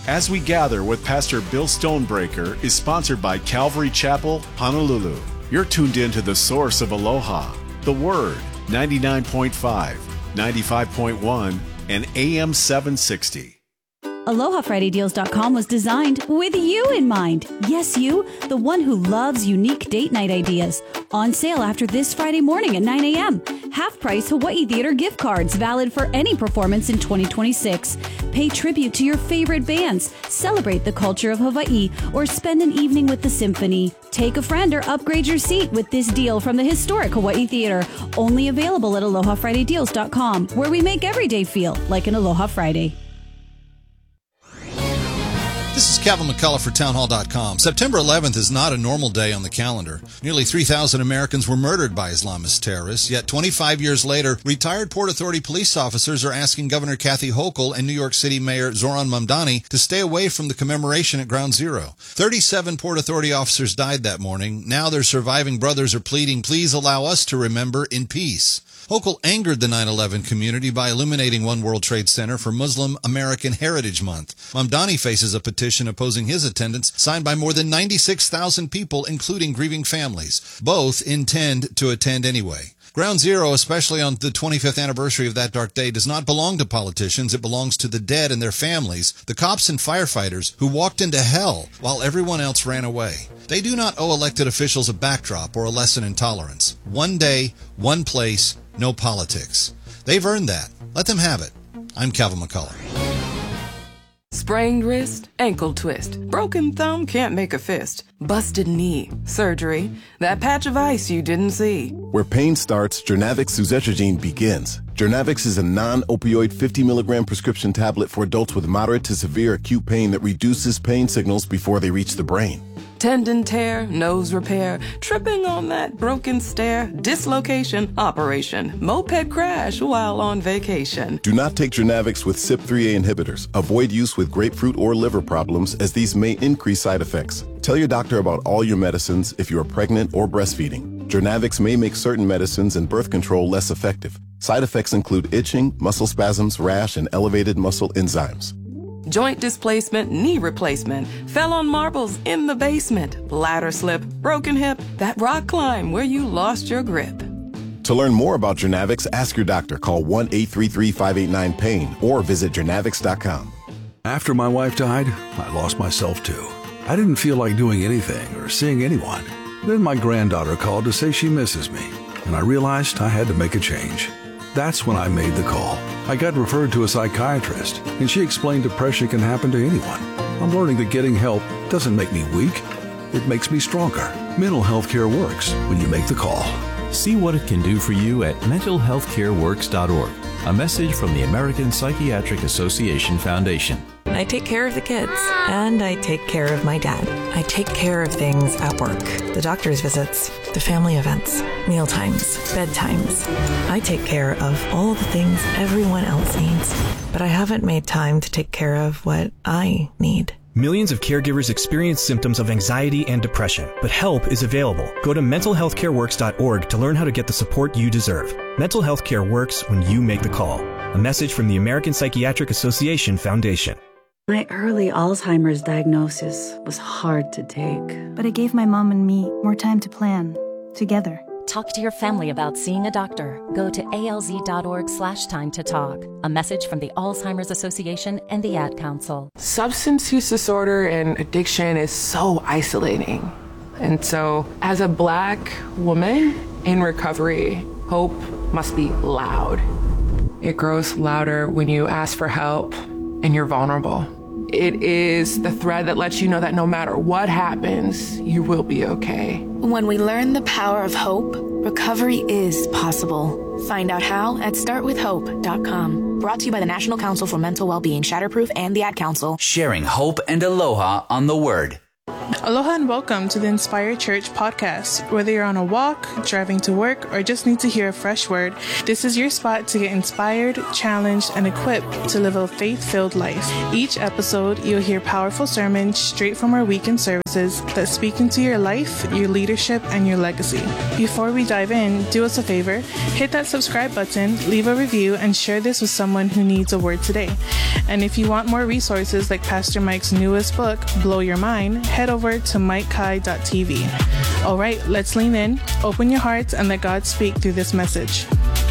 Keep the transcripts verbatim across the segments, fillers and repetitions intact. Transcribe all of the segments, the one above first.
As We Gather with Pastor Bill Stonebreaker is sponsored by Calvary Chapel, Honolulu. You're tuned in to the source of Aloha, the Word, ninety-nine point five, ninety-five point one, and A M seven sixty. Aloha Friday Deals dot com was designed with you in mind. Yes, you, the one who loves unique date night ideas. On sale after this Friday morning at nine a.m. Half-price Hawaii Theater gift cards valid for any performance in twenty twenty-six. Pay tribute to your favorite bands, celebrate the culture of Hawaii, or spend an evening with the symphony. Take a friend or upgrade your seat with this deal from the historic Hawaii Theater. Only available at Aloha Friday Deals dot com, where we make every day feel like an Aloha Friday. This is Kevin McCullough for Town Hall dot com. September eleventh is not a normal day on the calendar. Nearly three thousand Americans were murdered by Islamist terrorists, yet twenty-five years later, retired Port Authority police officers are asking Governor Kathy Hochul and New York City Mayor Zoran Mamdani to stay away from the commemoration at Ground Zero. thirty-seven Port Authority officers died that morning. Now their surviving brothers are pleading, please allow us to remember in peace. Hochul angered the nine eleven community by illuminating One World Trade Center for Muslim American Heritage Month. Mamdani faces a petition opposing his attendance signed by more than ninety-six thousand people, including grieving families. Both intend to attend anyway. Ground Zero, especially on the twenty-fifth anniversary of that dark day, does not belong to politicians. It belongs to the dead and their families, the cops and firefighters who walked into hell while everyone else ran away. They do not owe elected officials a backdrop or a lesson in tolerance. One day, one place, no politics. They've earned that. Let them have it. I'm Calvin McCullough. Sprained wrist, ankle twist, broken thumb, can't make a fist, busted knee, surgery, that patch of ice you didn't see. Where pain starts, Jernavix suzetrigine begins. Jernavix is a non-opioid fifty milligram prescription tablet for adults with moderate to severe acute pain that reduces pain signals before they reach the brain. Tendon tear, nose repair, tripping on that broken stair, dislocation, operation, moped crash while on vacation. Do not take Jernavix with C Y P three A inhibitors. Avoid use with grapefruit or liver problems, as these may increase side effects. Tell your doctor about all your medicines if you are pregnant or breastfeeding. Jernavix may make certain medicines and birth control less effective. Side effects include itching, muscle spasms, rash, and elevated muscle enzymes. Joint displacement, knee replacement, fell on marbles in the basement, bladder slip, broken hip, that rock climb where you lost your grip. To learn more about Jernavix, ask your doctor. Call one eight three three, five eight nine, pain or visit Jernavix dot com. After my wife died, I lost myself too. I didn't feel like doing anything or seeing anyone. Then my granddaughter called to say she misses me, and I realized I had to make a change. That's when I made the call. I got referred to a psychiatrist, and she explained depression can happen to anyone. I'm learning that getting help doesn't make me weak. It makes me stronger. Mental health care works when you make the call. See what it can do for you at mental health care works dot org. A message from the American Psychiatric Association Foundation. I take care of the kids, and I take care of my dad. I take care of things at work. The doctor's visits, the family events, meal times, bedtimes. I take care of all the things everyone else needs, but I haven't made time to take care of what I need. Millions of caregivers experience symptoms of anxiety and depression, but help is available. Go to mental health care works dot org to learn how to get the support you deserve. Mental health care works when you make the call. A message from the American Psychiatric Association Foundation. My early Alzheimer's diagnosis was hard to take. But it gave my mom and me more time to plan, together. Talk to your family about seeing a doctor. Go to A L Z dot org slash time to talk. A message from the Alzheimer's Association and the Ad Council. Substance use disorder and addiction is so isolating. And so, as a Black woman in recovery, hope must be loud. It grows louder when you ask for help and you're vulnerable. It is the thread that lets you know that no matter what happens, you will be okay. When we learn the power of hope, recovery is possible. Find out how at start with hope dot com. Brought to you by the National Council for Mental Wellbeing, Shatterproof, and the Ad Council. Sharing hope and aloha on the Word. Aloha and welcome to the Inspired Church podcast. Whether you're on a walk, driving to work, or just need to hear a fresh word, this is your spot to get inspired, challenged, and equipped to live a faith-filled life. Each episode, you'll hear powerful sermons straight from our weekend services that speak into your life, your leadership, and your legacy. Before we dive in, do us a favor, hit that subscribe button, leave a review, and share this with someone who needs a word today. And if you want more resources like Pastor Mike's newest book, Blow Your Mind, head over to mike kai dot t v. All right, let's lean in, open your hearts, and let God speak through this message.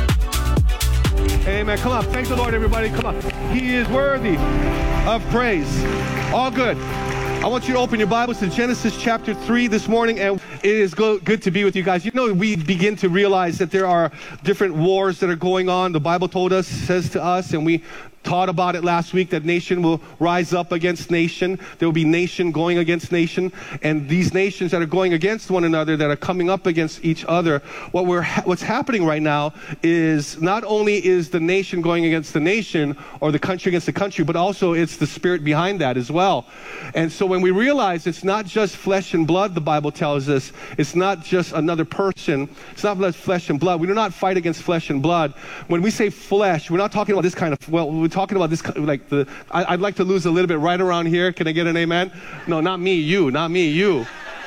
Amen. Come on. Thank the Lord, everybody. Come on. He is worthy of praise. All good. I want you to open your Bibles to Genesis chapter three this morning, and it is go- good to be with you guys. You know, we begin to realize that there are different wars that are going on. The Bible told us, says to us, and we taught about it last week, that nation will rise up against nation. There will be nation going against nation, and these nations that are going against one another, that are coming up against each other, what we're ha- what's happening right now is not only is the nation going against the nation, or the country against the country, but also it's the spirit behind that as well. And so when we realize it's not just flesh and blood, the Bible tells us, it's not just another person, it's not just flesh and blood. We do not fight against flesh and blood. When we say flesh, we're not talking about this kind of, well, we're talking about this, like the, I, I'd like to lose a little bit right around here. Can I get an amen? No, not me, you, not me, you.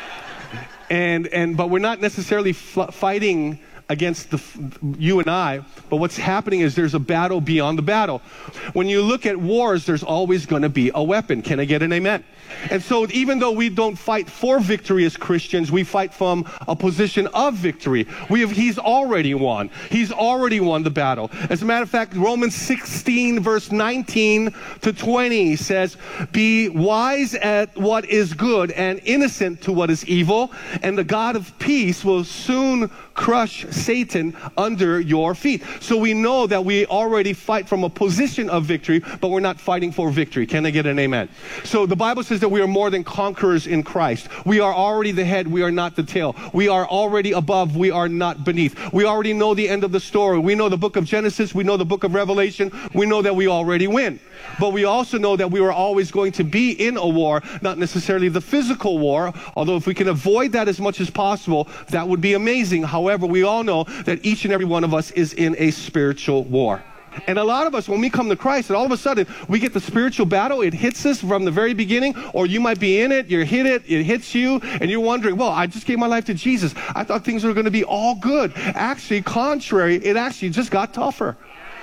And, and, but we're not necessarily f- fighting against the, you and I, but what's happening is there's a battle beyond the battle. When you look at wars, there's always going to be a weapon. Can I get an amen? And so even though we don't fight for victory as Christians, we fight from a position of victory. We have, he's already won. He's already won the battle. As a matter of fact, Romans sixteen, verse nineteen to twenty says, be wise at what is good and innocent to what is evil, and the God of peace will soon crush Satan under your feet. So we know that we already fight from a position of victory, but we're not fighting for victory. Can I get an amen? So the Bible says that we are more than conquerors in Christ. We are already the head, we are not the tail. We are already above, we are not beneath. We already know the end of the story. We know the book of Genesis, we know the book of Revelation, we know that we already win. But we also know that we are always going to be in a war, not necessarily the physical war, although if we can avoid that as much as possible, that would be amazing. However, we all know that each and every one of us is in a spiritual war. And a lot of us, when we come to Christ, and all of a sudden, we get the spiritual battle, it hits us from the very beginning, or you might be in it, you hit it, it hits you, and you're wondering, well, I just gave my life to Jesus. I thought things were going to be all good. Actually, contrary, it actually just got tougher.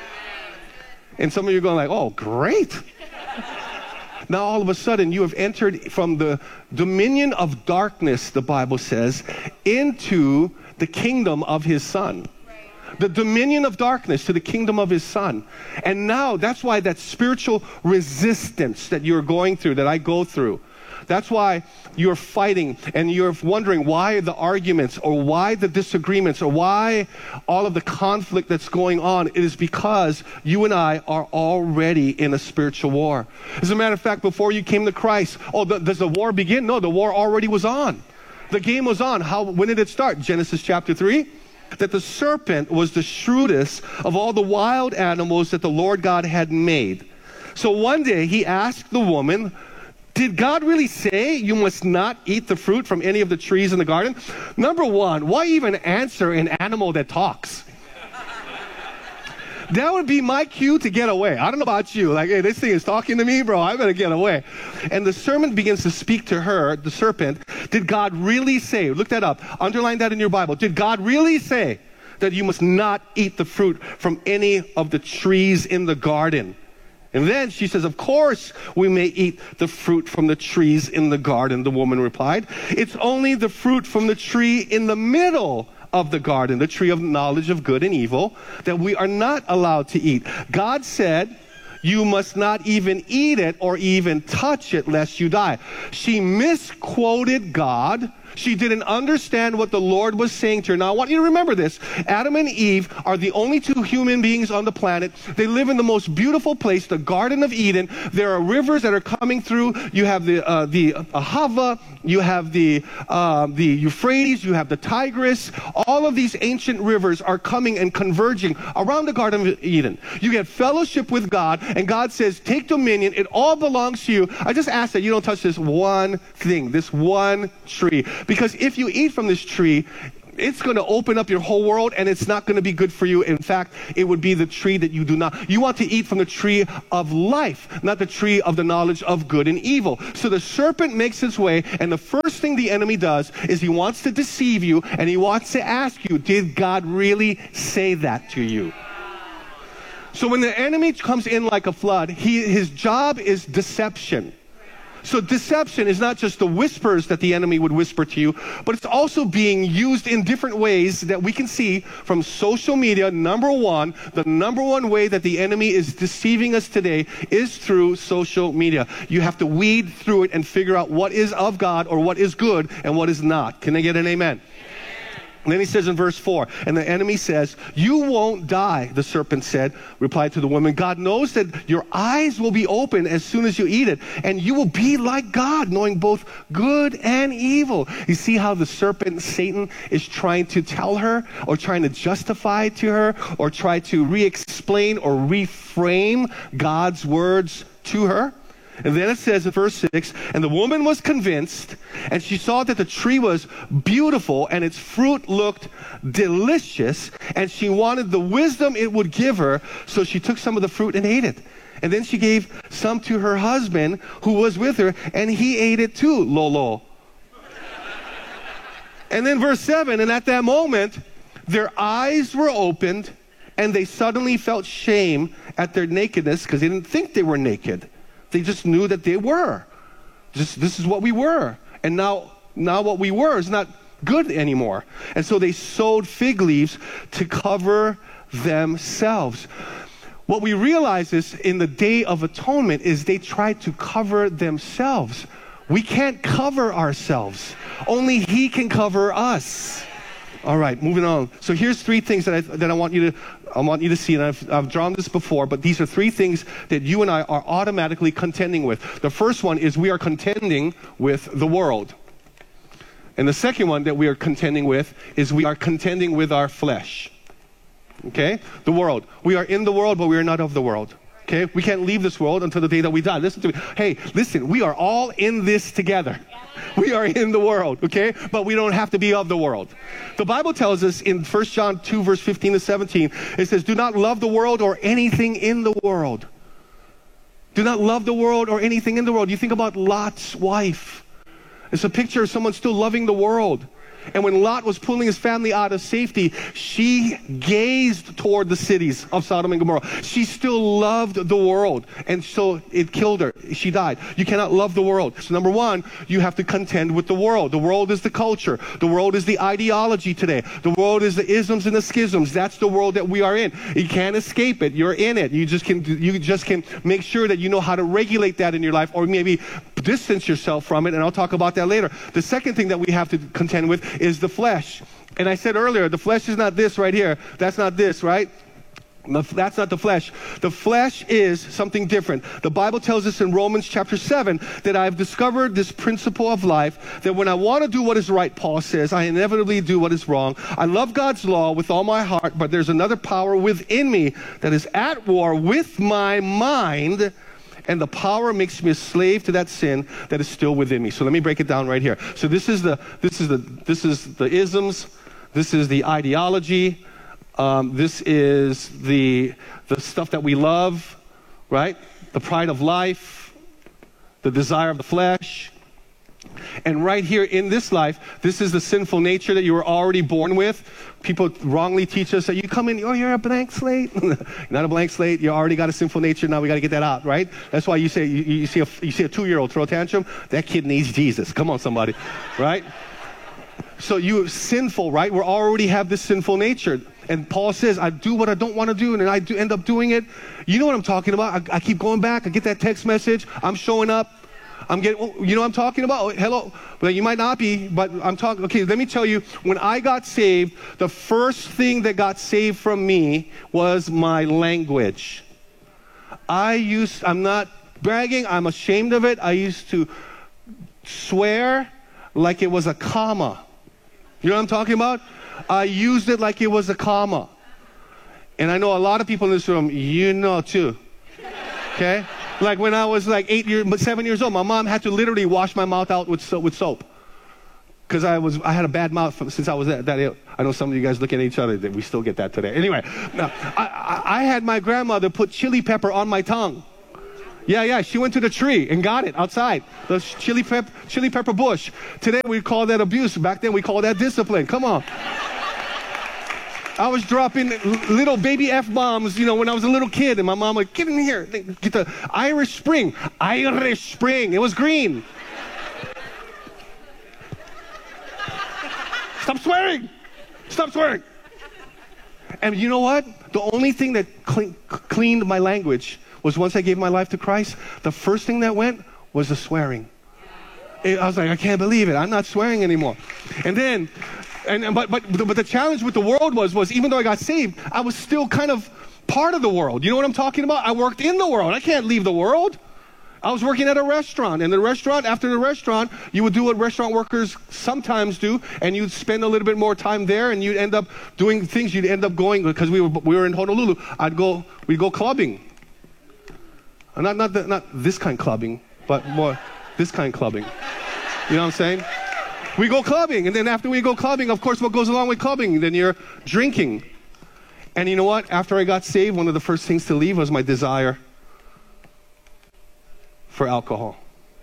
And some of you are going like, oh, great. Now, all of a sudden, you have entered from the dominion of darkness, the Bible says, into the kingdom of his Son. The dominion of darkness to the kingdom of his Son. And now, that's why that spiritual resistance that you're going through, that I go through, that's why you're fighting and you're wondering why the arguments or why the disagreements or why all of the conflict that's going on. It is because you and I are already in a spiritual war. As a matter of fact, before you came to Christ, oh, the, does the war begin? No, the war already was on. The game was on. How? When did it start? Genesis chapter three. That the serpent was the shrewdest of all the wild animals that the Lord God had made. So one day he asked the woman, did God really say you must not eat the fruit from any of the trees in the garden? Number one, why even answer an animal that talks? That would be my cue to get away. I don't know about you. Like, hey, this thing is talking to me, bro. I better get away. And the serpent begins to speak to her, the serpent. Did God really say, look that up, underline that in your Bible. Did God really say that you must not eat the fruit from any of the trees in the garden? And then she says, of course we may eat the fruit from the trees in the garden, the woman replied. It's only the fruit from the tree in the middle of the garden, the tree of knowledge of good and evil, that we are not allowed to eat. God said, you must not even eat it or even touch it lest you die. She misquoted God. She didn't understand what the Lord was saying to her. Now, I want you to remember this. Adam and Eve are the only two human beings on the planet. They live in the most beautiful place, the Garden of Eden. There are rivers that are coming through. You have the uh, the Ahava, you have the uh, the Euphrates, you have the Tigris. All of these ancient rivers are coming and converging around the Garden of Eden. You get fellowship with God, and God says, take dominion. It all belongs to you. I just ask that you don't touch this one thing, this one tree. Because if you eat from this tree, it's going to open up your whole world, and it's not going to be good for you. In fact, it would be the tree that you do not. You want to eat from the tree of life, not the tree of the knowledge of good and evil. So the serpent makes his way, and the first thing the enemy does is he wants to deceive you, and he wants to ask you, did God really say that to you? So when the enemy comes in like a flood, he, his job is deception. So deception is not just the whispers that the enemy would whisper to you, but it's also being used in different ways that we can see from social media. Number one, the number one way that the enemy is deceiving us today is through social media. You have to weed through it and figure out what is of God or what is good and what is not. Can I get an amen? And then he says in verse four, and the enemy says, you won't die, the serpent said, replied to the woman. God knows that your eyes will be open as soon as you eat it, and you will be like God, knowing both good and evil. You see how the serpent, Satan, is trying to tell her, or trying to justify to her, or try to re-explain or reframe God's words to her? And then it says in verse six, and the woman was convinced, and she saw that the tree was beautiful, and its fruit looked delicious, and she wanted the wisdom it would give her, so she took some of the fruit and ate it. And then she gave some to her husband, who was with her, and he ate it too, Lolo. And then verse seven, and at that moment, their eyes were opened, and they suddenly felt shame at their nakedness, because they didn't think they were naked. They just knew that they were. Just, this is what we were. And now, now what we were is not good anymore. And so they sewed fig leaves to cover themselves. What we realize is in the Day of Atonement is they tried to cover themselves. We can't cover ourselves. Only He can cover us. All right, moving on. So here's three things that I, that I want you to I want you to see, and I've, I've drawn this before, but these are three things that you and I are automatically contending with. The first one is we are contending with the world. And the second one that we are contending with is we are contending with our flesh. Okay? The world. We are in the world, but we are not of the world. Okay? We can't leave this world until the day that we die. Listen to me. Hey, listen, we are all in this together. We are in the world, okay? But we don't have to be of the world. The Bible tells us in First John two, verse fifteen to seventeen, it says, do not love the world or anything in the world. Do not love the world or anything in the world. You think about Lot's wife. It's a picture of someone still loving the world. And when Lot was pulling his family out of safety, she gazed toward the cities of Sodom and Gomorrah. She still loved the world. And so it killed her. She died. You cannot love the world. So number one, you have to contend with the world. The world is the culture. The world is the ideology today. The world is the isms and the schisms. That's the world that we are in. You can't escape it. You're in it. You just can, you just can make sure that you know how to regulate that in your life, or maybe distance yourself from it, and I'll talk about that later. The second thing that we have to contend with is the flesh. And I said earlier, the flesh is not this right here. That's not this, right? That's not the flesh. The flesh is something different. The Bible tells us in Romans chapter seven that I've discovered this principle of life, that when I want to do what is right, Paul says, I inevitably do what is wrong. I love God's law with all my heart, but there's another power within me that is at war with my mind, and the power makes me a slave to that sin that is still within me. So let me break it down right here. So this is the this is the this is the isms, this is the ideology, um, this is the the stuff that we love, right? The pride of life, the desire of the flesh. And right here in this life, this is the sinful nature that you were already born with. People wrongly teach us that you come in, oh, you're a blank slate. You're not a blank slate. You already got a sinful nature. Now we got to get that out, right? That's why you say you, you see a you see a two-year-old throw a tantrum. That kid needs Jesus. Come on, somebody, right? So you're sinful, right? We already have this sinful nature. And Paul says, I do what I don't want to do, and I do end up doing it. You know what I'm talking about. I, I keep going back. I get that text message. I'm showing up. I'm getting, you know what I'm talking about? Oh, hello. Well, you might not be, but I'm talking, okay, let me tell you, when I got saved, the first thing that got saved from me was my language. I used, I'm not bragging, I'm ashamed of it. I used to swear like it was a comma. You know what I'm talking about? I used it like it was a comma. And I know a lot of people in this room, you know too. Okay? Like when I was like eight years, seven years old, my mom had to literally wash my mouth out with soap, with soap. Because I was, I had a bad mouth from, since I was that, that ill. I know some of you guys look at each other, that we still get that today. Anyway, no, I, I, I had my grandmother put chili pepper on my tongue. Yeah, yeah, she went to the tree and got it outside. The chili, pep, chili pepper bush. Today we call that abuse. Back then we call that discipline. Come on. I was dropping little baby F-bombs, you know, when I was a little kid, and my mom would, get in here, get the Irish Spring. Irish Spring. It was green. Stop swearing. Stop swearing. And you know what? The only thing that clean, cleaned my language was once I gave my life to Christ, the first thing that went was the swearing. It, I was like, I can't believe it. I'm not swearing anymore. And then... And, but, but, but the challenge with the world was, was even though I got saved, I was still kind of part of the world. You know what I'm talking about? I worked in the world. I can't leave the world. I was working at a restaurant. And the restaurant, after the restaurant, you would do what restaurant workers sometimes do, and you'd spend a little bit more time there, and you'd end up doing things. You'd end up going, because we were, we were in Honolulu, I'd go, we'd go clubbing. Not, not, the, not this kind of clubbing, but more this kind of clubbing. You know what I'm saying? We go clubbing, and then after we go clubbing, of course, what goes along with clubbing? Then you're drinking. And you know what? After I got saved, one of the first things to leave was my desire for alcohol.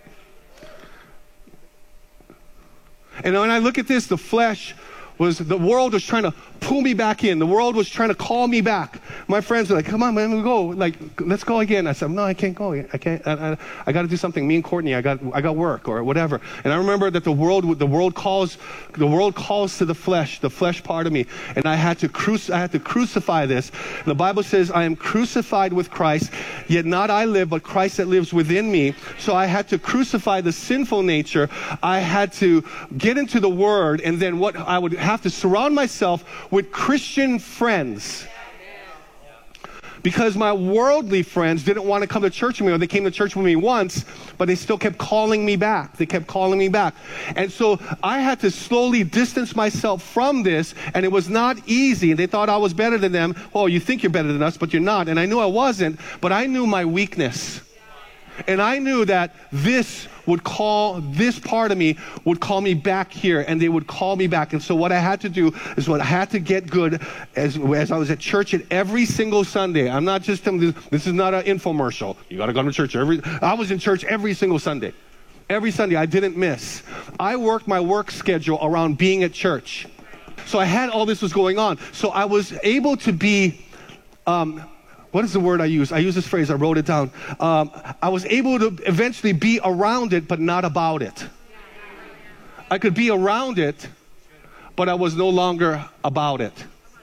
And when I look at this, the flesh was, the world was trying to pull me back in. The world was trying to call me back. My friends were like, come on, man, we'll go. Like, let's go again. I said, no, I can't go. I can't. I, I, I got to do something. Me and Courtney, I got, I got work or whatever. And I remember that the world, the world calls, the world calls to the flesh, the flesh part of me. And I had to cruci- I had to crucify this. And the Bible says, I am crucified with Christ, yet not I live, but Christ that lives within me. So I had to crucify the sinful nature. I had to get into the Word, and then what I would have to surround myself with Christian friends. Because my worldly friends didn't want to come to church with me, or they came to church with me once, but they still kept calling me back. They kept calling me back. And so I had to slowly distance myself from this, and it was not easy. And they thought I was better than them. Oh, you think you're better than us, but you're not. And I knew I wasn't, but I knew my weakness. And I knew that this would call, this part of me would call me back here, and they would call me back. And so what I had to do is what I had to get good as, as I was at church at every single Sunday. I'm not just, this is not an infomercial. You got to go to church every, I was in church every single Sunday. Every Sunday, I didn't miss. I worked my work schedule around being at church. So I had all this was going on. So I was able to be, um, what is the word I use? I use this phrase, I wrote it down. Um, I was able to eventually be around it, but not about it. I could be around it, but I was no longer about it.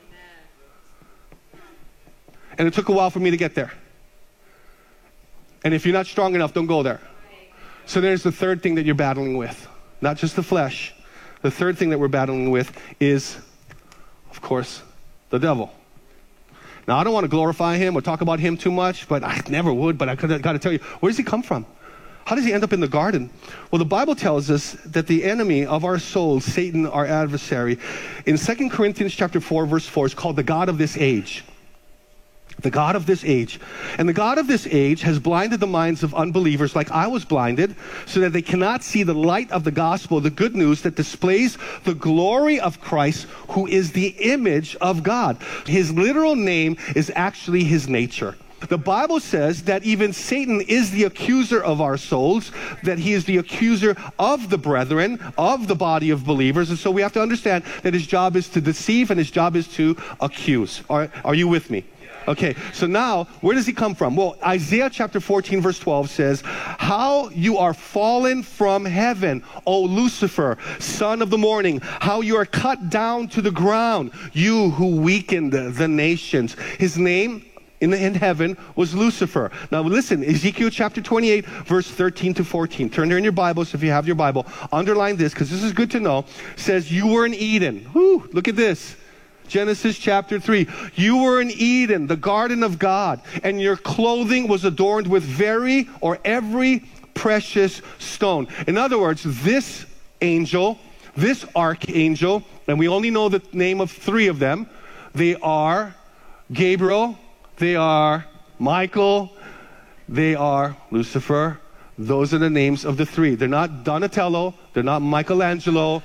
And it took a while for me to get there. And if you're not strong enough, don't go there. So there's the third thing that you're battling with. Not just the flesh. The third thing that we're battling with is, of course, the devil. Now, I don't want to glorify him or talk about him too much, but I never would, but I got to tell you, where does he come from? How does he end up in the garden? Well, the Bible tells us that the enemy of our souls, Satan, our adversary, in Second Corinthians chapter four, verse four, is called the God of this age. The God of this age. And the God of this age has blinded the minds of unbelievers like I was blinded, so that they cannot see the light of the gospel, the good news that displays the glory of Christ, who is the image of God. His literal name is actually his nature. The Bible says that even Satan is the accuser of our souls, that he is the accuser of the brethren, of the body of believers. And so we have to understand that his job is to deceive and his job is to accuse. Are, are you with me? Okay, so now, where does he come from? Well, Isaiah chapter fourteen, verse twelve says, how you are fallen from heaven, O Lucifer, son of the morning, how you are cut down to the ground, you who weakened the nations. His name in, in heaven was Lucifer. Now listen, Ezekiel chapter twenty-eight, verse thirteen to fourteen. Turn there in your Bibles if you have your Bible. Underline this because this is good to know. It says, you were in Eden. Whoo, look at this. Genesis chapter three. You were in Eden, the garden of God, and your clothing was adorned with very or every precious stone. In other words, this angel, this archangel, and we only know the name of three of them. They are Gabriel, they are Michael, they are Lucifer. Those are the names of the three. They're not Donatello, they're not Michelangelo.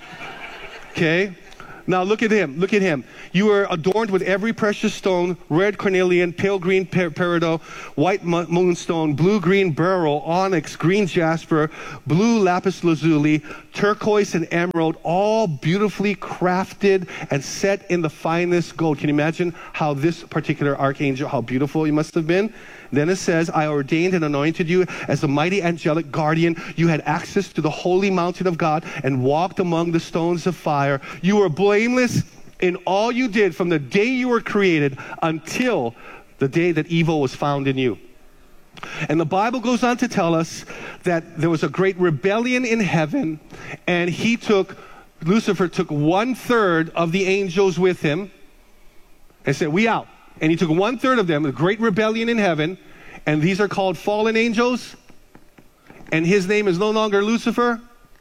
Okay? Now look at him, look at him. You were adorned with every precious stone, red carnelian, pale green per peridot, white moonstone, blue-green beryl, onyx, green jasper, blue lapis lazuli, turquoise and emerald, all beautifully crafted and set in the finest gold. Can you imagine how this particular archangel, how beautiful he must have been? Then it says, I ordained and anointed you as a mighty angelic guardian. You had access to the holy mountain of God and walked among the stones of fire. You were blameless in all you did from the day you were created until the day that evil was found in you. And the Bible goes on to tell us that there was a great rebellion in heaven, and he took, Lucifer took one third of the angels with him and said, we out. And he took one third of them, a great rebellion in heaven, and these are called fallen angels. And his name is no longer Lucifer.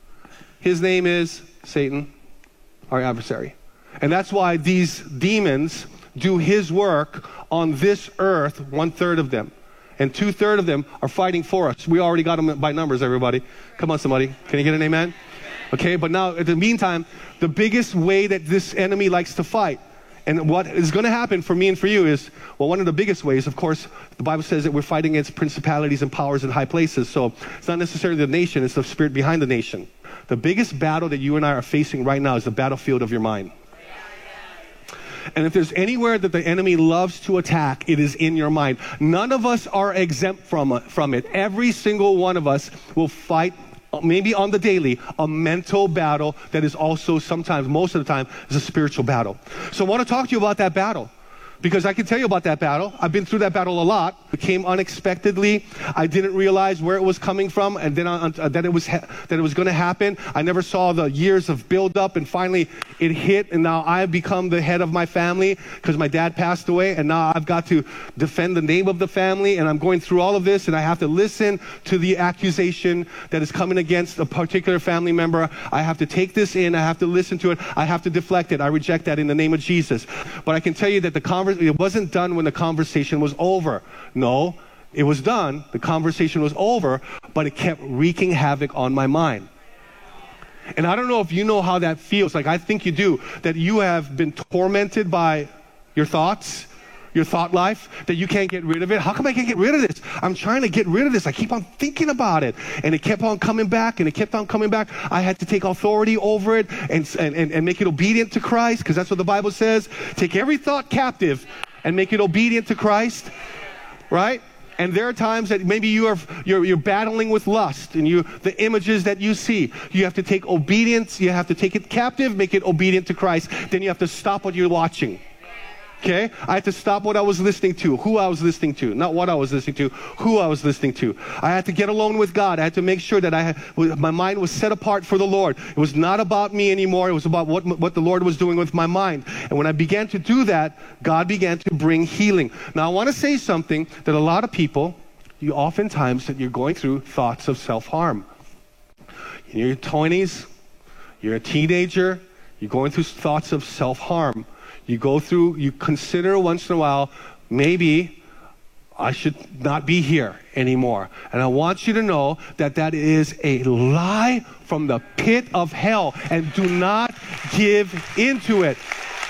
His name is Satan, our adversary. And that's why these demons do his work on this earth, one third of them. And two third of them are fighting for us. We already got them by numbers, everybody. Come on, somebody. Can you get an amen? Okay, but now, in the meantime, the biggest way that this enemy likes to fight, and what is going to happen for me and for you is, well, one of the biggest ways, of course, the Bible says that we're fighting against principalities and powers in high places. So it's not necessarily the nation, it's the spirit behind the nation. The biggest battle that you and I are facing right now is the battlefield of your mind. And if there's anywhere that the enemy loves to attack, it is in your mind. None of us are exempt from, from it. Every single one of us will fight, maybe on the daily, a mental battle that is also sometimes, most of the time, is a spiritual battle. So I want to talk to you about that battle, because I can tell you about that battle. I've been through that battle a lot. It came unexpectedly. I didn't realize where it was coming from, and then uh, that it was ha that it was going to happen. I never saw the years of build-up, and finally it hit, and now I've become the head of my family because my dad passed away, and now I've got to defend the name of the family, and I'm going through all of this, and I have to listen to the accusation that is coming against a particular family member. I have to take this in. I have to listen to it. I have to deflect it. I reject that in the name of Jesus. But I can tell you that the conversation, it wasn't done when the conversation was over. No, it was done. The conversation was over, but it kept wreaking havoc on my mind. And I don't know if you know how that feels. Like, I think you do, that you have been tormented by your thoughts, your thought life, that you can't get rid of it. How come I can't get rid of this? I'm trying to get rid of this. I keep on thinking about it. And it kept on coming back, and it kept on coming back. I had to take authority over it and, and, and make it obedient to Christ, because that's what the Bible says. Take every thought captive and make it obedient to Christ, right? And there are times that maybe you are you're, you're battling with lust, and you the images that you see. You have to take obedience. You have to take it captive, make it obedient to Christ. Then you have to stop what you're watching. Okay? I had to stop what I was listening to, who I was listening to, not what I was listening to, who I was listening to. I had to get alone with God. I had to make sure that I had, my mind was set apart for the Lord. It was not about me anymore. It was about what, what the Lord was doing with my mind. And when I began to do that, God began to bring healing. Now, I want to say something that a lot of people, you oftentimes, that you're going through thoughts of self-harm. In your twenties, you're a teenager, you're going through thoughts of self-harm. You go through, you consider once in a while, maybe I should not be here anymore. And I want you to know that that is a lie from the pit of hell, and do not give into it.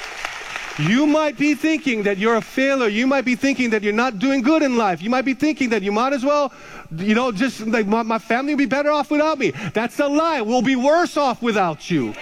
You might be thinking that you're a failure. You might be thinking that you're not doing good in life. You might be thinking that you might as well, you know, just like my, my family would be better off without me. That's a lie. We'll be worse off without you.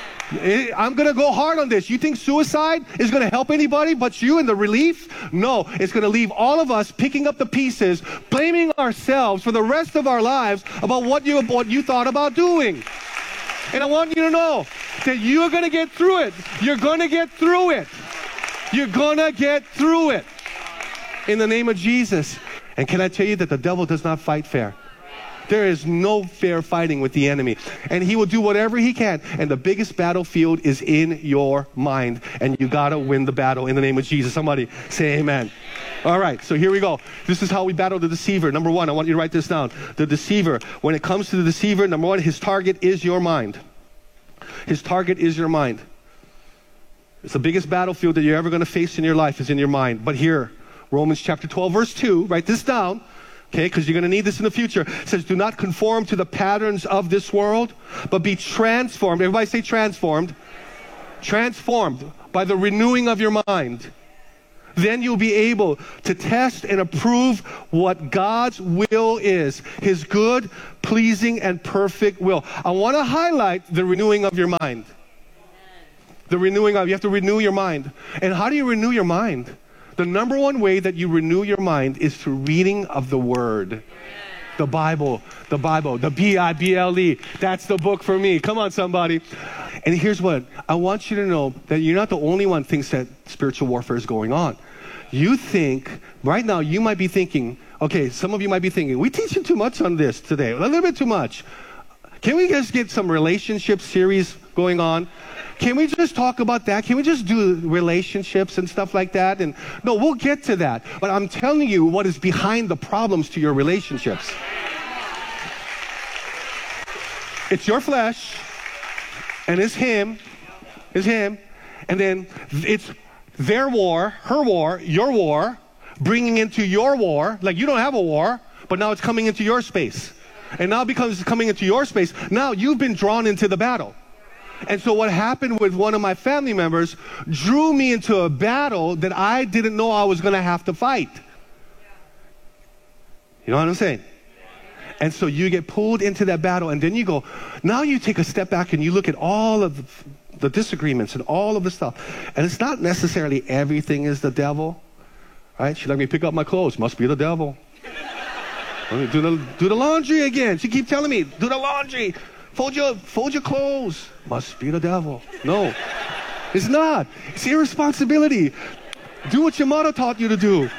I'm going to go hard on this. You think suicide is going to help anybody but you in the relief? No, it's going to leave all of us picking up the pieces, blaming ourselves for the rest of our lives about what you, what you thought about doing. And I want you to know that you are going to get through it. You're going to get through it. You're going to get through it. In the name of Jesus. And can I tell you that the devil does not fight fair? There is no fair fighting with the enemy. And he will do whatever he can. And the biggest battlefield is in your mind. And you got to win the battle in the name of Jesus. Somebody say amen. All right, so here we go. This is how we battle the deceiver. Number one, I want you to write this down. The deceiver, when it comes to the deceiver, number one, his target is your mind. His target is your mind. It's the biggest battlefield that you're ever going to face in your life is in your mind. But here, Romans chapter twelve, verse two, write this down. Okay, because you're going to need this in the future. It says, do not conform to the patterns of this world, but be transformed. Everybody say transformed. Transformed by the renewing of your mind. Then you'll be able to test and approve what God's will is. His good, pleasing, and perfect will. I want to highlight the renewing of your mind. The renewing of, you have to renew your mind. And how do you renew your mind? The number one way that you renew your mind is through reading of the Word. The Bible, the Bible, the B I B L E. That's the book for me. Come on, somebody. And here's what, I want you to know that you're not the only one who thinks that spiritual warfare is going on. You think, right now, you might be thinking, okay, some of you might be thinking, we teaching too much on this today, a little bit too much. Can we just get some relationship series going on? Can we just talk about that? Can we just do relationships and stuff like that? And no, we'll get to that. But I'm telling you what is behind the problems to your relationships. It's your flesh, and it's him, it's him, and then it's their war, her war, your war, bringing into your war, like you don't have a war, but now it's coming into your space. And now because it's coming into your space, now you've been drawn into the battle. And so what happened with one of my family members drew me into a battle that I didn't know I was going to have to fight. You know what I'm saying? And so you get pulled into that battle, and then you go, now you take a step back and you look at all of the, the disagreements and all of the stuff. And it's not necessarily everything is the devil, right? She let me pick up my clothes. Must be the devil. Let me do the, do the laundry again. She keeps telling me, do the laundry. Fold your, fold your clothes. Must be the devil. No, it's not. It's irresponsibility. Do what your mother taught you to do.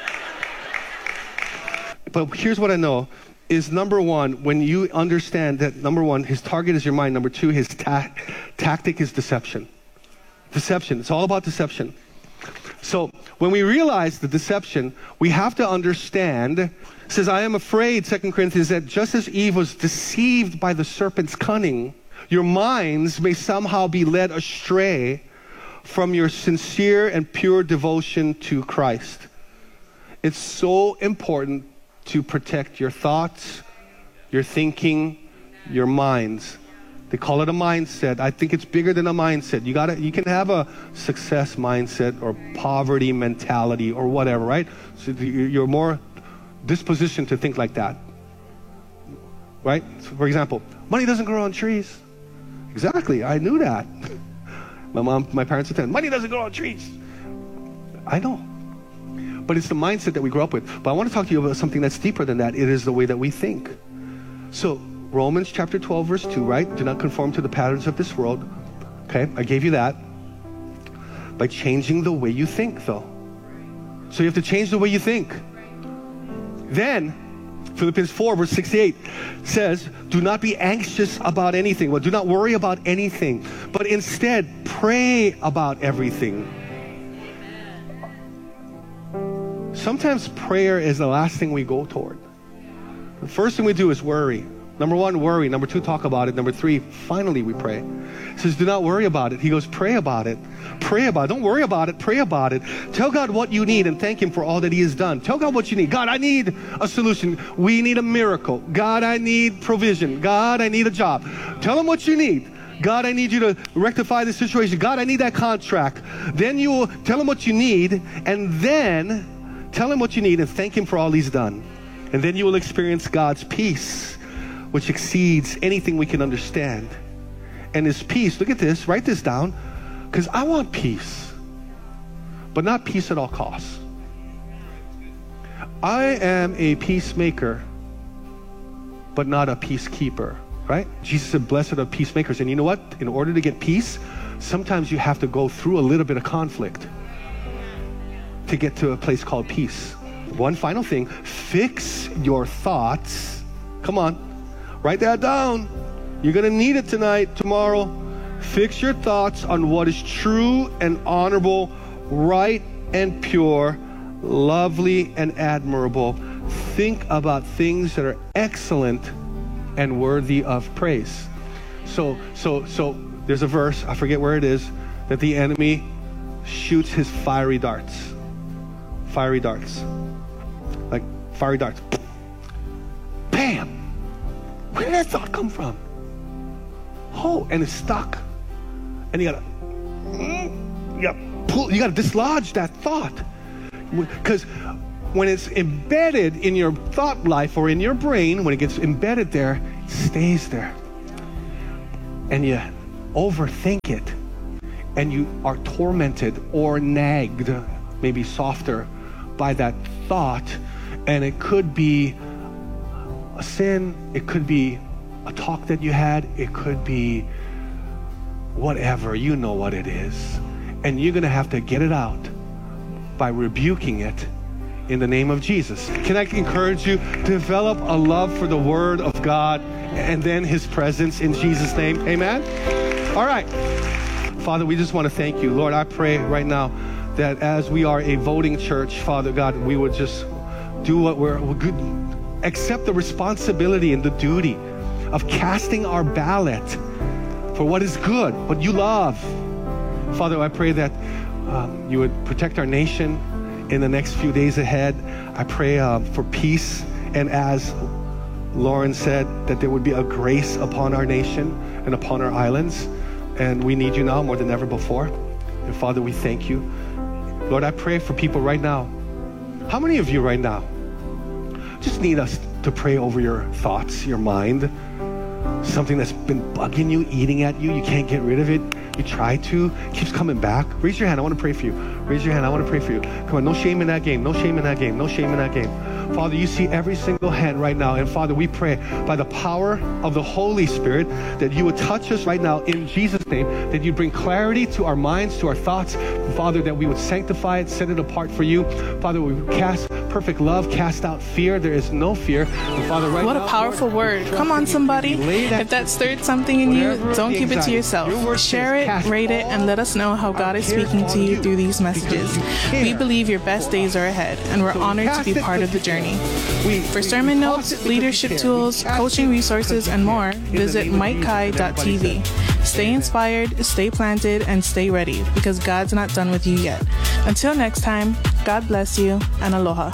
But here's what I know is, number one, when you understand that, number one, his target is your mind. Number two, his ta- tactic is deception. Deception. It's all about deception. So when we realize the deception, we have to understand, it says, I am afraid, Second Corinthians, that just as Eve was deceived by the serpent's cunning, your minds may somehow be led astray from your sincere and pure devotion to Christ. It's so important to protect your thoughts, your thinking, your minds. They call it a mindset. I think it's bigger than a mindset. You gotta, you can have a success mindset or poverty mentality or whatever, right? So you're more dispositioned to think like that, right? So for example, money doesn't grow on trees. Exactly, I knew that. My mom, my parents would tell me, money doesn't grow on trees. I know. But it's the mindset that we grow up with. But I want to talk to you about something that's deeper than that. It is the way that we think. So Romans chapter twelve, verse two, right? Do not conform to the patterns of this world. Okay, I gave you that. By changing the way you think, though. So you have to change the way you think. Then, Philippians four, verse sixty-eight says, do not be anxious about anything. Well, do not worry about anything, but instead pray about everything. Sometimes prayer is the last thing we go toward. The first thing we do is worry. Number one, worry. Number two, talk about it. Number three, finally we pray. He says, do not worry about it. He goes, pray about it. Pray about it. Don't worry about it. Pray about it. Tell God what you need and thank him for all that he has done. Tell God what you need. God, I need a solution. We need a miracle. God, I need provision. God, I need a job. Tell him what you need. God, I need you to rectify the situation. God, I need that contract. Then you will tell him what you need, and then tell him what you need and thank him for all he's done. And then you will experience God's peace, which exceeds anything we can understand. And his peace, look at this, write this down, because I want peace, but not peace at all costs. I am a peacemaker, but not a peacekeeper, right? Jesus said, blessed are peacemakers. And you know what? In order to get peace, sometimes you have to go through a little bit of conflict to get to a place called peace. one final thing, fix your thoughts. Come on, write that down. You're going to need it tonight, tomorrow. Fix your thoughts on what is true and honorable, right and pure, lovely and admirable. Think about things that are excellent and worthy of praise. So, so, so there's a verse, I forget where it is, that the enemy shoots his fiery darts. Fiery darts. Like fiery darts. Bam! Where did that thought come from? Oh, and it's stuck. And you gotta, you gotta pull, you gotta dislodge that thought. Because when it's embedded in your thought life or in your brain, when it gets embedded there, it stays there. And you overthink it. And you are tormented or nagged, maybe softer, by that thought. And it could be a sin, it could be a talk that you had, it could be whatever, you know what it is. And you're gonna have to get it out by rebuking it in the name of Jesus. Can I encourage you to develop a love for the Word of God and then His presence in Jesus' name? Amen? All right. Father, we just want to thank you. Lord, I pray right now that as we are a voting church, Father God, we would just do what we're, we're good, accept the responsibility and the duty of casting our ballot for what is good, what you love. Father, I pray that um, you would protect our nation in the next few days ahead. I pray uh, for peace, and as Lauren said, that there would be a grace upon our nation and upon our islands. And we need you now more than ever before. And Father, we thank you. Lord, I pray for people right now. How many of you right now just need us to pray over your thoughts, your mind? Something that's been bugging you, eating at you, you can't get rid of it. You try to, keeps coming back. Raise your hand, I want to pray for you. Raise your hand, I want to pray for you. Come on, no shame in that game, no shame in that game, no shame in that game. Father, you see every single hand right now. And Father, we pray by the power of the Holy Spirit that you would touch us right now in Jesus' name, that you bring clarity to our minds, to our thoughts. Father, that we would sanctify it, set it apart for you. Father, we would cast perfect love, cast out fear. There is no fear. And Father, right what now, a powerful Lord, word. Come on, somebody. If that stirred something in you, don't keep it to yourself. Share it, rate it, and let us know how God is speaking to you through these messages. We believe your best days are ahead, and we're honored to be part of the journey. For sermon notes, leadership tools, coaching resources, and more, visit mike kai dot t v. Stay inspired, stay planted, and stay ready, because God's not done with you yet. Until next time, God bless you, and aloha.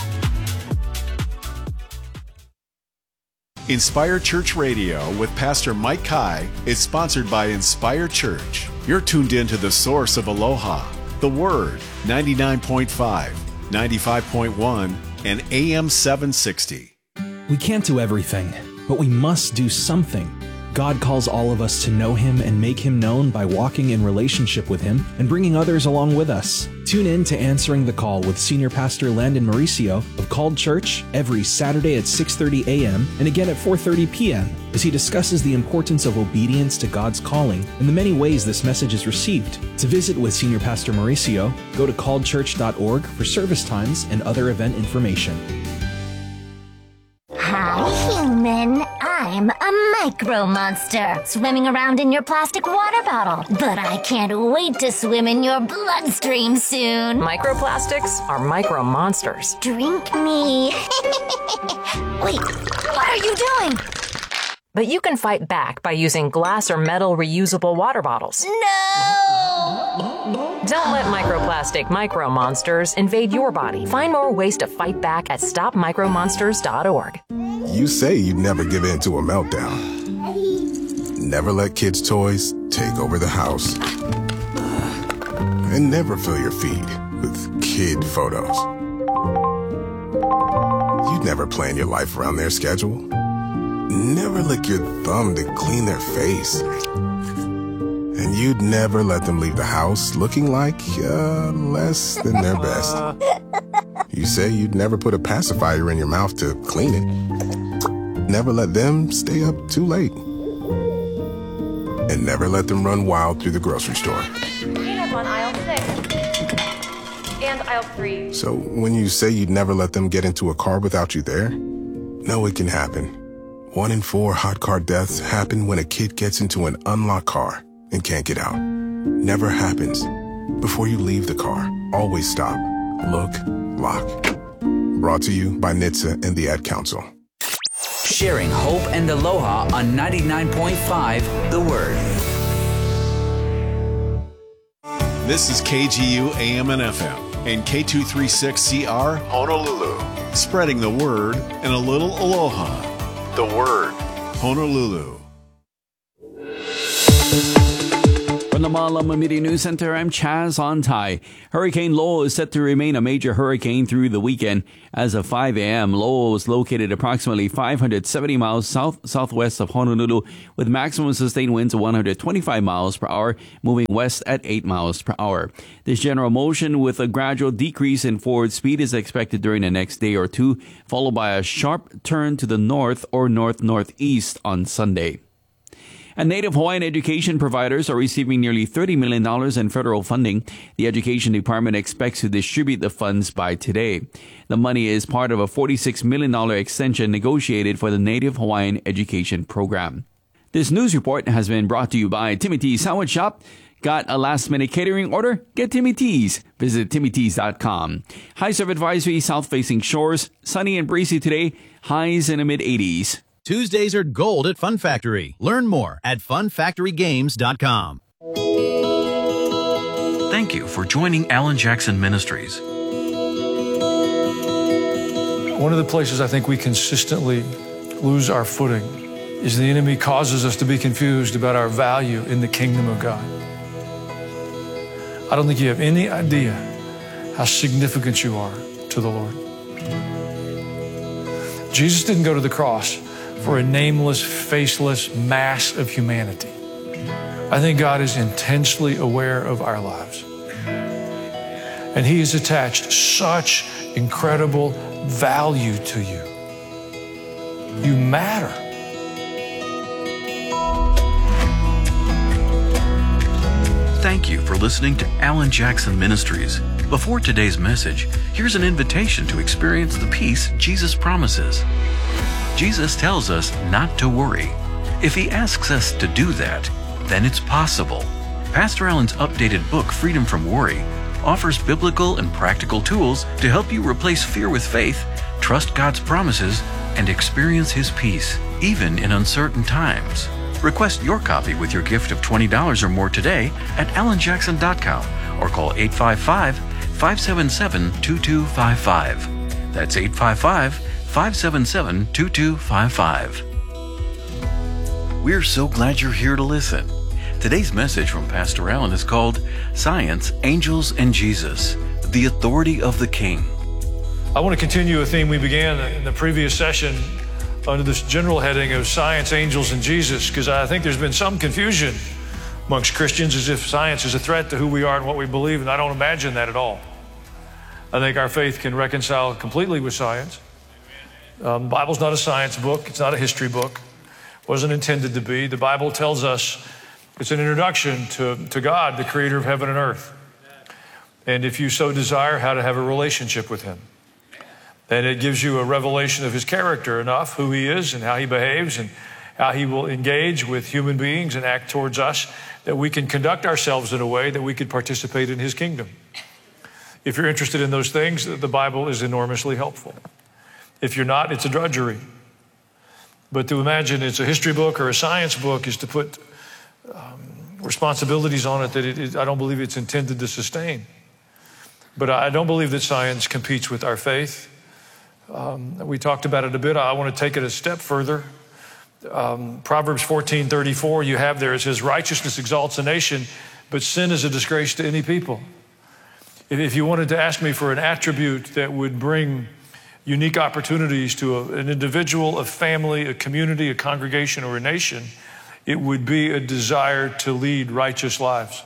Inspire Church Radio with Pastor Mike Kai is sponsored by Inspire Church. You're tuned in to the source of Aloha, the Word, ninety-nine point five, ninety-five point one, and A M seven sixty. We can't do everything, but we must do something. God calls all of us to know Him and make Him known by walking in relationship with Him and bringing others along with us. Tune in to Answering the Call with Senior Pastor Landon Mauricio of Called Church every Saturday at six thirty a m and again at four thirty p m as he discusses the importance of obedience to God's calling and the many ways this message is received. To visit with Senior Pastor Mauricio, go to called church dot org for service times and other event information. Hi, human. I'm a micro monster, swimming around in your plastic water bottle. But I can't wait to swim in your bloodstream soon. Microplastics are micro monsters. Drink me. Wait, what are you doing? But you can fight back by using glass or metal reusable water bottles. No! Don't let microplastic micro monsters invade your body. Find more ways to fight back at stop micro monsters dot org. You say you'd never give in to a meltdown. Never let kids' toys take over the house. And never fill your feed with kid photos. You'd never plan your life around their schedule. Never lick your thumb to clean their face. And you'd never let them leave the house looking like uh, less than their best. You say you'd never put a pacifier in your mouth to clean it. Never let them stay up too late. And never let them run wild through the grocery store. Peanuts on aisle six. And aisle three. So when you say you'd never let them get into a car without you there, no, it can happen. One in four hot car deaths happen when a kid gets into an unlocked car and can't get out. Never happens. Before you leave the car, always stop, look, lock. Brought to you by N H T S A and the Ad Council. Sharing hope and aloha on ninety-nine point five The Word. This is K G U A M and F M and K two thirty-six C R Honolulu. Spreading the word and a little aloha. The Word, Honolulu. From the Malama Media News Center, I'm Chaz Ontai. Hurricane Lowell is set to remain a major hurricane through the weekend. As of five a.m., Lowell is located approximately five hundred seventy miles south-southwest of Honolulu with maximum sustained winds of one hundred twenty-five miles per hour, moving west at eight miles per hour. This general motion with a gradual decrease in forward speed is expected during the next day or two, followed by a sharp turn to the north or north-northeast on Sunday. And Native Hawaiian education providers are receiving nearly thirty million dollars in federal funding. The Education Department expects to distribute the funds by today. The money is part of a forty-six million dollars extension negotiated for the Native Hawaiian Education Program. This news report has been brought to you by Timmy T's Sandwich Shop. Got a last-minute catering order? Get Timmy T's. Visit timmy t's dot com. High surf advisory, south-facing shores. Sunny and breezy today. Highs in the mid-eighties. Tuesdays are gold at Fun Factory. Learn more at fun factory games dot com. Thank you for joining Alan Jackson Ministries. One of the places I think we consistently lose our footing is the enemy causes us to be confused about our value in the kingdom of God. I don't think you have any idea how significant you are to the Lord. Jesus didn't go to the cross for a nameless, faceless mass of humanity. I think God is intensely aware of our lives. And He has attached such incredible value to you. You matter. Thank you for listening to Alan Jackson Ministries. Before today's message, here's an invitation to experience the peace Jesus promises. Jesus tells us not to worry. If He asks us to do that, then it's possible. Pastor Alan's updated book, Freedom from Worry, offers biblical and practical tools to help you replace fear with faith, trust God's promises, and experience His peace, even in uncertain times. Request your copy with your gift of twenty dollars or more today at alan jackson dot com or call eight five five, five seven seven, two two five five. That's eight five five, five seven seven, two two five five. We're so glad you're here to listen. Today's message from Pastor Alan is called Science, Angels, and Jesus, the Authority of the King. I want to continue a theme we began in the previous session under this general heading of Science, Angels, and Jesus, because I think there's been some confusion amongst Christians as if science is a threat to who we are and what we believe, and I don't imagine that at all. I think our faith can reconcile completely with science. Um, the Bible's not a science book. It's not a history book. It wasn't intended to be. The Bible tells us it's an introduction to, to God, the creator of heaven and earth. And if you so desire, how to have a relationship with Him. And it gives you a revelation of His character enough, who He is and how He behaves and how He will engage with human beings and act towards us, that we can conduct ourselves in a way that we could participate in His kingdom. If you're interested in those things, the Bible is enormously helpful. If you're not, it's a drudgery. But to imagine it's a history book or a science book is to put um, responsibilities on it that it, it, I don't believe it's intended to sustain. But I don't believe that science competes with our faith. Um, we talked about it a bit. I want to take it a step further. Um, Proverbs fourteen thirty-four, you have there, it says, righteousness exalts a nation, but sin is a disgrace to any people. If, if you wanted to ask me for an attribute that would bring unique opportunities to a, an individual, a family, a community, a congregation, or a nation, it would be a desire to lead righteous lives.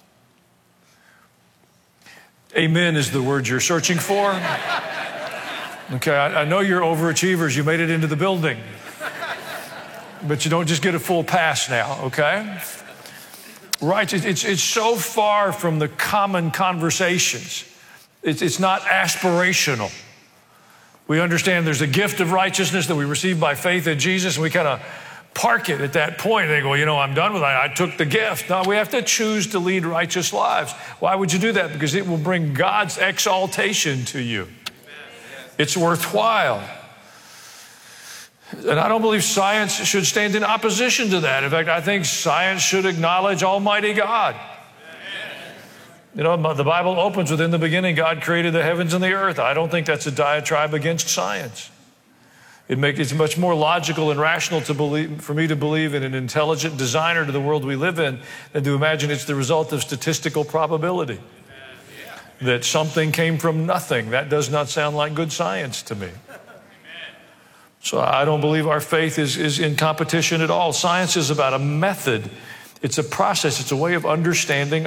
Amen is the word you're searching for. Okay, I, I know you're overachievers. You made it into the building. But you don't just get a full pass now, okay? Right, it's, it's so far from the common conversations It's, it's not aspirational. We understand there's a gift of righteousness that we receive by faith in Jesus, and we kind of park it at that point. They go, you know, I'm done with it. I took the gift. No, we have to choose to lead righteous lives. Why would you do that? Because it will bring God's exaltation to you. It's worthwhile. And I don't believe science should stand in opposition to that. In fact, I think science should acknowledge Almighty God. You know, the Bible opens with, in the beginning, God created the heavens and the earth. I don't think that's a diatribe against science. It makes it much more logical and rational to believe, for me to believe in an intelligent designer to the world we live in than to imagine it's the result of statistical probability. That something came from nothing. That does not sound like good science to me. So I don't believe our faith is, is in competition at all. Science is about a method. It's a process. It's a way of understanding